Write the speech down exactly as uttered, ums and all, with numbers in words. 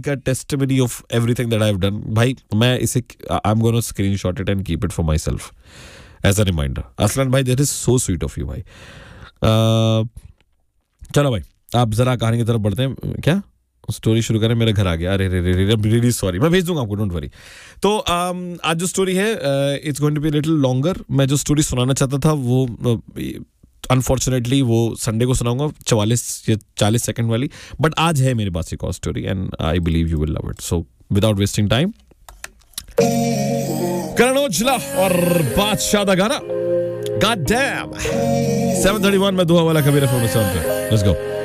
Like a testimony of everything that I have done. भाई मैं इसे I am gonna screenshot it and keep it for my self as a reminder. असलन भाई that is so sweet of you भाई. uh, चलो भाई आप जरा कहानी की तरफ बढ़ते हैं. क्या स्टोरी शुरू करें? मेरा घर आ गया. अरे रे रे रे रियली सॉरी. मैं भेज दूंगा आपको, डोंट वरी. तो um, आज जो स्टोरी है it's going to be little longer. मैं जो स्टोरी सुनाना चाहता था वो अनफॉर्चुनेटली uh, वो संडे को सुनाऊंगा, चवालीस या चालीस सेकंड वाली. बट आज है मेरे पास एक और story and I believe you will love it. So without wasting time, Karan Aujla और बादशाह दा गाना god damn. Seven thirty one में दुआ वाला कबीर फोन. Let's go.